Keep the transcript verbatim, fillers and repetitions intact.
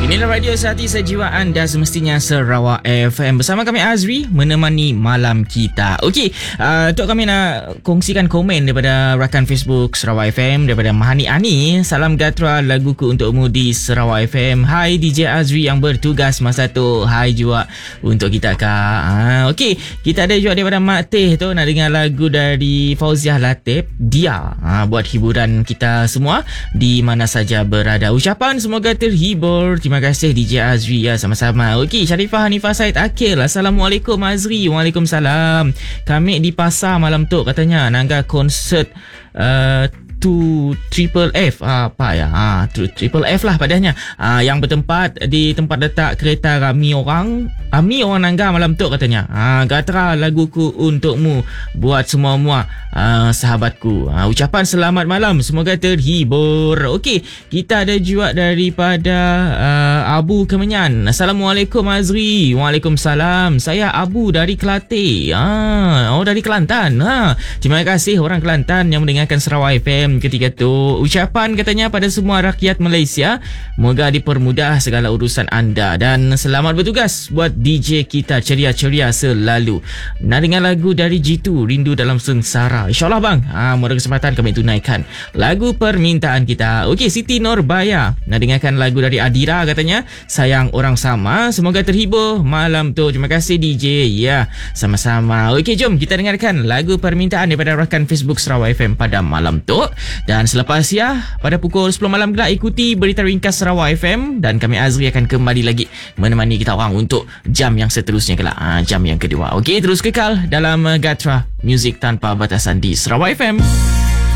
Inilah Radio Sehati Sejiwa anda semestinya Sarawak F M. Bersama kami Azri menemani malam kita. Okey, uh, Tok kami nak kongsikan komen daripada rakan Facebook Sarawak F M, daripada Mahani Ani. Salam Gatra, laguku untukmu di Sarawak F M. Hai D J Azri yang bertugas masa tu. Hai juga untuk kita Kak. Uh, Okey, kita ada juga daripada Mak Teh tu nak dengar lagu dari Fauziah Latif, Dia. Uh, buat hiburan kita semua di mana saja berada. Ucapan semoga terhibur. Terima kasih D J Azri ya, sama-sama. Okey, Sharifah Hanifah Said Akil. Assalamualaikum Azri. Waalaikumsalam. Kami di pasar malam tu katanya nangga konsert uh, tu Triple F ah, apa ya ah, Triple F lah padanya ah, yang bertempat di tempat letak kereta Rami orang Ami orang Nangga malam tu katanya. ah, Gatra, laguku untukmu buat semua-mua ah, sahabatku. ah, Ucapan selamat malam, semoga terhibur. Okey, kita ada juga daripada uh, Abu Kemenyan. Assalamualaikum Azri. Waalaikumsalam. Saya Abu dari Kelate. ah, Oh dari Kelantan. ha. Terima kasih orang Kelantan yang mendengarkan Sarawak F M ketika tu. Ucapan katanya pada semua rakyat Malaysia, moga dipermudah segala urusan anda dan selamat bertugas buat D J kita ceria-ceria selalu. Nak dengar lagu dari G two, Rindu Dalam Sengsara. InsyaAllah bang, ha, ada kesempatan kami tunaikan lagu permintaan kita. Okey, Siti Norbaya nak dengarkan lagu dari Adira katanya, Sayang Orang Sama. Semoga terhibur malam tu. Terima kasih D J. Ya, sama-sama. Okey, jom kita dengarkan lagu permintaan daripada rakan Facebook Sarawak F M pada malam tu. Dan selepas ya, pada pukul sepuluh malam gelap, ikuti berita ringkas Sarawak F M dan kami Azri akan kembali lagi menemani kita orang untuk jam yang seterusnya kelak, ha, jam yang kedua. Okey, terus kekal dalam Gatra Music Tanpa Batasan di Sarawak F M.